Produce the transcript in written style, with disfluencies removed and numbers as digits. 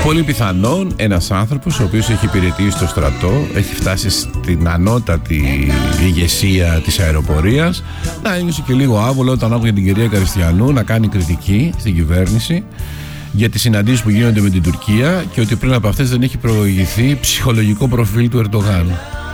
Πολύ πιθανόν ένας άνθρωπος ο οποίος έχει υπηρετήσει στο στρατό, έχει φτάσει στην ανώτατη ηγεσία της αεροπορίας, να ένιωσε και λίγο άβολο όταν άκουγε την κυρία Καριστιανού να κάνει κριτική στην κυβέρνηση για τις συναντήσεις που γίνονται με την Τουρκία και ότι πριν από αυτές δεν έχει προηγηθεί ψυχολογικό προφίλ του Ερντογάν.